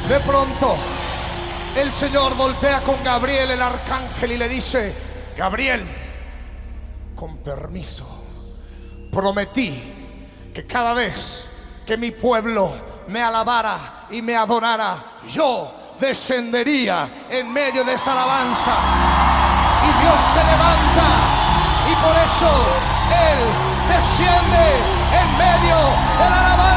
De pronto, el Señor voltea con Gabriel, el arcángel, y le dice: Gabriel, con permiso, prometí que cada vez que mi pueblo me alabara y me adorara, yo descendería en medio de esa alabanza. Y Dios se levanta, y por eso Él desciende en medio de la alabanza.